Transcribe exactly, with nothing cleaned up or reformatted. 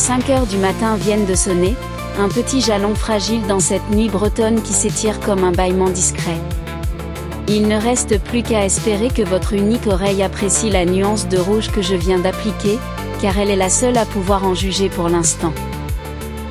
cinq heures du matin viennent de sonner, un petit jalon fragile dans cette nuit bretonne qui s'étire comme un bâillement discret. Il ne reste plus qu'à espérer que votre unique oreille apprécie la nuance de rouge que je viens d'appliquer, car elle est la seule à pouvoir en juger pour l'instant.